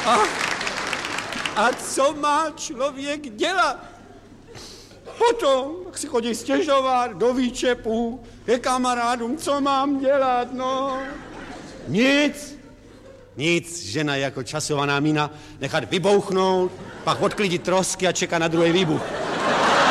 A co má člověk dělat? Potom si chodí stěžovat do výčepu, ke kamarádům, co mám dělat, no. Nic, žena jako časovaná mína, nechat vybouchnout, pak odklidit trosky a čekat na druhý výbuch.